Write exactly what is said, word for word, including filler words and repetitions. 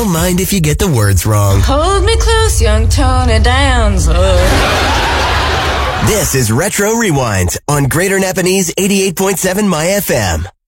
Don't mind if you get the words wrong. Hold me close, young Tony Downs. This is Retro Rewind on Greater Napanese eighty-eight point seven My F M.